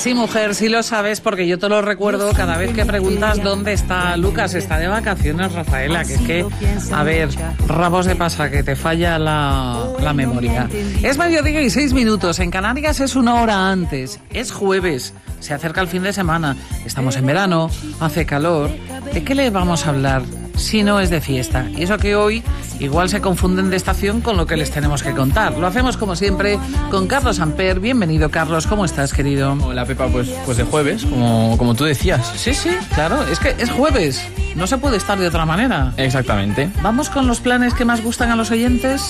Sí, mujer, sí lo sabes, porque yo te lo recuerdo cada vez que preguntas dónde está Lucas. Está de vacaciones, Rafaela, que es que, a ver, rabos de pasa, que te falla la memoria. Es 12:06, en Canarias es 1 hora antes, es jueves, se acerca el fin de semana, estamos en verano, hace calor. ¿De qué le vamos a hablar si no es de fiesta? Y eso que hoy igual se confunden de estación con lo que les tenemos que contar. Lo hacemos como siempre con Carlos Amper. Bienvenido, Carlos, ¿cómo estás, querido? Hola, Pepa, pues de jueves, como tú decías. Sí, claro, es que es jueves, no se puede estar de otra manera. Exactamente. ¿Vamos con los planes que más gustan a los oyentes?